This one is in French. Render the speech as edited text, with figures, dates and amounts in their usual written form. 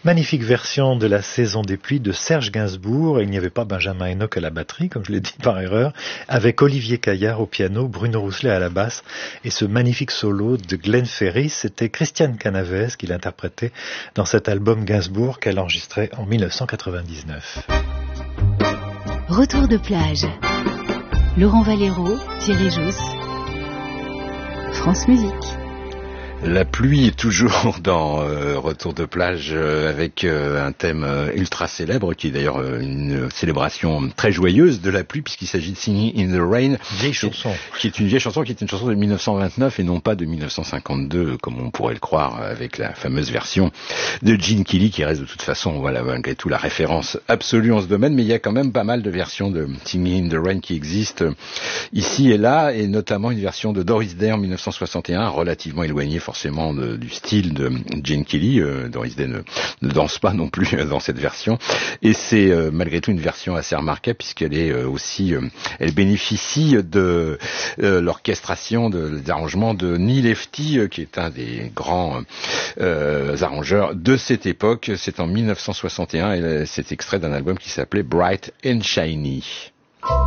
Magnifique version de la saison des pluies de Serge Gainsbourg. Il n'y avait pas Benjamin Enoch à la batterie, comme je l'ai dit par erreur, avec Olivier Caillard au piano, Bruno Rousselet à la basse et ce magnifique solo de Glenn Ferry. C'était Christiane Canavès qui l'interprétait dans cet album Gainsbourg qu'elle enregistrait en 1999. Retour de plage. Laurent Valero, Thierry Jousse, France Musique. La pluie est toujours dans Retour de plage avec un thème ultra célèbre qui est d'ailleurs une célébration très joyeuse de la pluie puisqu'il s'agit de Singing in the Rain, vieille chanson, qui est une vieille chanson, qui est une chanson de 1929 et non pas de 1952 comme on pourrait le croire avec la fameuse version de Gene Kelly qui reste de toute façon voilà malgré tout la référence absolue en ce domaine, mais il y a quand même pas mal de versions de Singing in the Rain qui existent ici et là, et notamment une version de Doris Day en 1961 relativement éloignée forcément du style de Gene Kelly. Doris Day ne danse pas non plus dans cette version, et c'est malgré tout une version assez remarquable puisqu'elle est aussi, elle bénéficie de l'orchestration des arrangements de Neil Hefti, qui est un des grands arrangeurs de cette époque. C'est en 1961 et c'est extrait d'un album qui s'appelait Bright and Shiny.